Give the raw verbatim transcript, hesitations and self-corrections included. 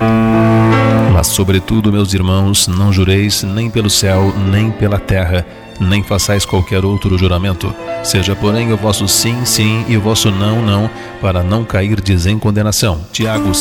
Mas sobretudo, meus irmãos, não jureis nem pelo céu, nem pela terra, nem façais qualquer outro juramento. Seja, porém, o vosso sim, sim, e o vosso não, não, para não cairdes em condenação. Tiago